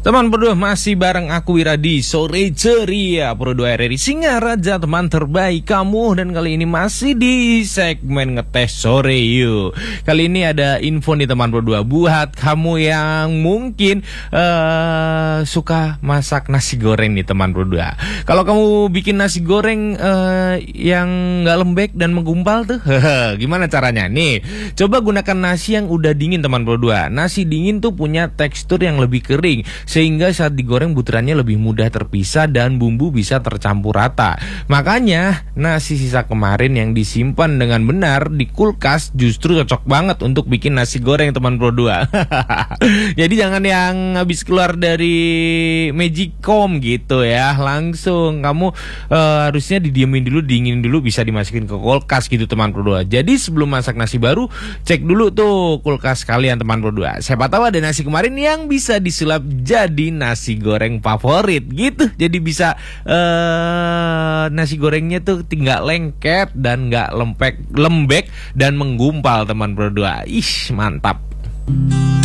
Teman berdua masih bareng aku Wira di Sore Ceria Pro 2 RRI Singaraja, teman terbaik kamu. Dan kali ini masih di segmen ngetes sore yuk. Kali ini ada info nih teman berdua, buat kamu yang mungkin suka masak nasi goreng nih teman berdua. Kalau kamu bikin nasi goreng yang gak lembek dan menggumpal tuh gimana caranya? Nih, coba gunakan nasi yang udah dingin teman berdua. Nasi dingin tuh punya tekstur yang lebih kering, sehingga saat digoreng butirannya lebih mudah terpisah dan bumbu bisa tercampur rata. Makanya nasi sisa kemarin yang disimpan dengan benar di kulkas justru cocok banget untuk bikin nasi goreng teman berdua. Jadi jangan yang habis keluar dari Magicom gitu ya, langsung kamu harusnya didiemin dulu, dingin dulu, bisa dimasukin ke kulkas gitu teman berdua. Jadi sebelum masak nasi baru, cek dulu tuh kulkas kalian teman berdua. Siapa tahu ada nasi kemarin yang bisa disulap jadi nasi goreng favorit gitu. Jadi bisa nasi gorengnya tuh tinggal lengket dan nggak lembek dan menggumpal teman berdua. Ih, mantap.